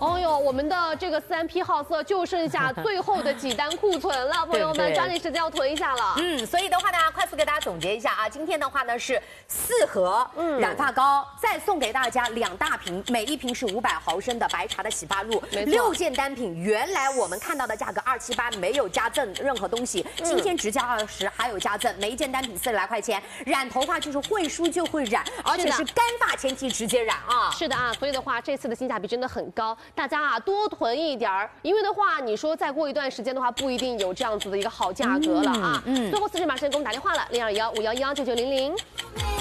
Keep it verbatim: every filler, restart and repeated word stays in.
哦呦，我们的这个三批号色就剩下最后的几单库存了，朋友们抓紧时间要囤一下了。 嗯，所以的话呢，快速给大家总结一下啊，今天的话呢是四盒染发膏，嗯、再送给大家两大瓶，每一瓶是五百毫升的白茶的洗发露，六件单品。原来我们看到的价格二七八没有加赠任何东西，今天直加二十，还有加赠，每一件单品四十来块钱。染头发就是会梳就会染，而且是干发前提直接染啊。 是的啊，所以的话，这次的性价比真的很高，大家啊多囤一点儿，因为的话，你说再过一段时间的话，不一定有这样子的一个好价格了啊。嗯，嗯最后四十马上给我们打电话了，零二幺五幺幺九九零零。